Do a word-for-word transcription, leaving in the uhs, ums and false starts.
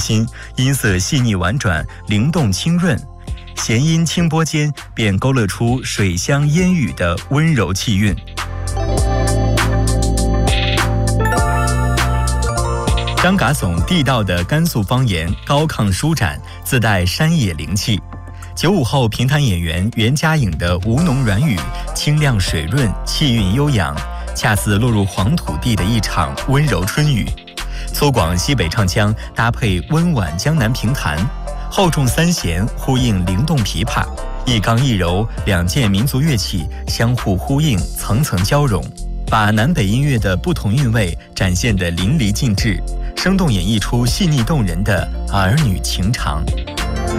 心，音色细腻婉转，灵动清润，弦音轻拨间便勾勒出水乡烟雨的温柔气韵。张嘎怂地道的甘肃方言高亢舒展，自带山野灵气。九五后评弹演员袁嘉颖的吴侬软语清亮水润，气韵悠扬，恰似落入黄土地的一场温柔春雨。粗犷西北唱腔搭配温婉江南评弹，厚重三弦呼应灵动琵琶，一刚一柔两件民族乐器相互呼应，层层交融，把南北音乐的不同韵味展现得淋漓尽致，生动演绎出细腻动人的儿女情长。